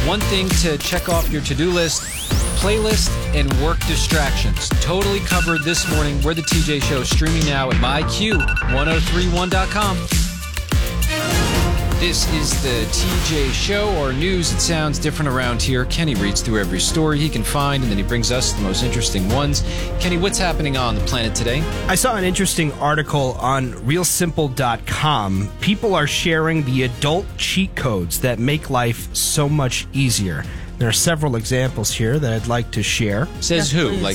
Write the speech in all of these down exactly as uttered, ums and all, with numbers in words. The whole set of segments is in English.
One thing to check off your to-do list, playlist and work distractions. Totally covered this morning. We're the T J Show, streaming now at my Q ten thirty-one dot com. This is the T J Show, or news that sounds different around here. Kenny reads through every story he can find, and then he brings us the most interesting ones. Kenny, what's happening on the planet today? I saw an interesting article on real simple dot com. People are sharing the adult cheat codes that make life so much easier. There are several examples here that I'd like to share. Says Yes, who? please. Like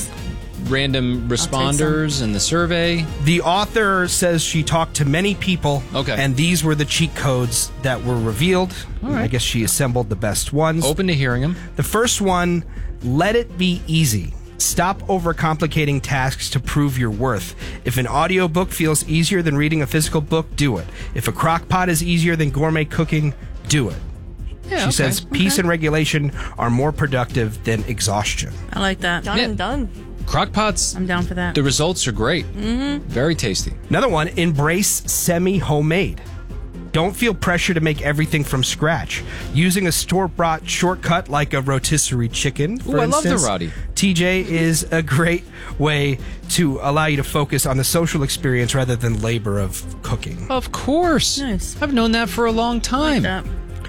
random responders in the survey? The author says she talked to many people, Okay. and these were the cheat codes that were revealed. All right. I guess she assembled the best ones. Open to hearing them. The first one, let it be easy. Stop overcomplicating tasks to prove your worth. If an audiobook feels easier than reading a physical book, do it. If a crock pot is easier than gourmet cooking, do it. Yeah, She okay. says peace and regulation are more productive than exhaustion. I like that. Done Yeah. and done. Crockpots, I'm down for that. the results are great. Mm-hmm. Very tasty. Another one, embrace semi-homemade. Don't feel pressure to make everything from scratch. Using a store-bought shortcut like a rotisserie chicken, for Ooh, I love the instance, roti. T J is a great way to allow you to focus on the social experience rather than labor of cooking. Of course. Nice. I've known that for a long time. That.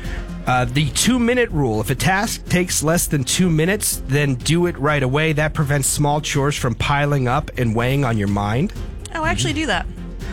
Uh, the two-minute rule. If a task takes less than two minutes, then do it right away. That prevents small chores from piling up and weighing on your mind. Oh, I actually do that.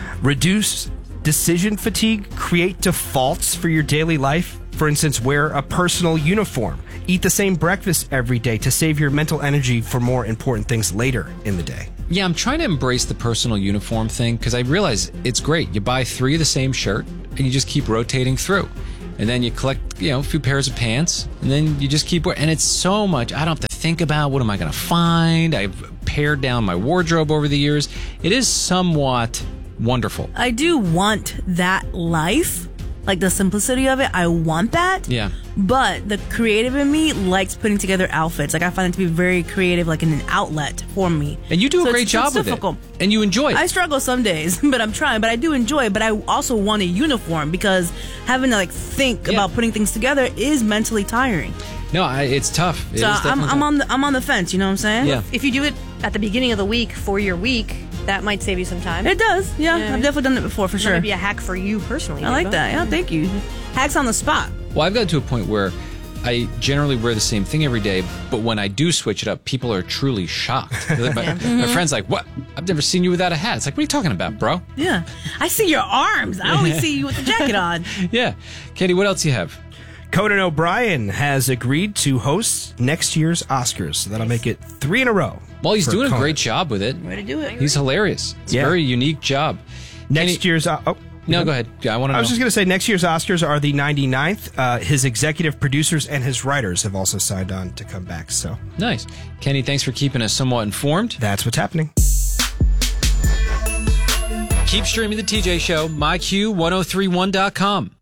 Reduce decision fatigue. Create defaults for your daily life. For instance, wear a personal uniform. Eat the same breakfast every day to save your mental energy for more important things later in the day. Yeah, I'm trying to embrace the personal uniform thing because I realize it's great. You buy three of the same shirt and you just keep rotating through. And then you collect, you know, a few pairs of pants, and then you just keep wearing. And it's so much. I don't have to think about what am I going to find. I've pared down my wardrobe over the years. It is somewhat wonderful. I do want that life, like the simplicity of it. I want that. Yeah. But the creative in me likes putting together outfits. Like I find it to be very creative, like in an outlet for me. And you do So a great it's- job it's with difficult. it. And you enjoy it. I struggle some days, but I'm trying. But I do enjoy it. But I also want a uniform because having to like think Yeah. about putting things together is mentally tiring. no, I, it's tough. It So is I'm definitely I'm tough. on the I'm on the fence. You know what I'm saying? Yeah. If you do it at the beginning of the week for your week, that might save you some time. It does. Yeah, Yeah. I've definitely done it before for That sure. might be a hack for you personally. I like Dave. that. Yeah, thank you. Hacks on the spot. Well, I've gotten to a point where I generally wear the same thing every day, but when I do switch it up, people are truly shocked. my, my friend's like, "What? I've never seen you without a hat." It's like, what are you talking about, bro? Yeah, I see your arms. I only see you with the jacket on. Yeah. Katie, what else do you have? Conan O'Brien has agreed to host next year's Oscars, so that'll make it three in a row. Well, he's for doing a Conan. great job with it. Way to do it. He's hilarious. It's Yeah. a very unique job. Next Kenny- year's... Uh, oh. No, go ahead. Yeah, I want to know. I was just going to say, next year's Oscars are the ninety-ninth. Uh, his executive producers and his writers have also signed on to come back. So Nice. Kenny, thanks for keeping us somewhat informed. that's what's happening. Keep streaming the T J Show, my Q ten thirty-one dot com.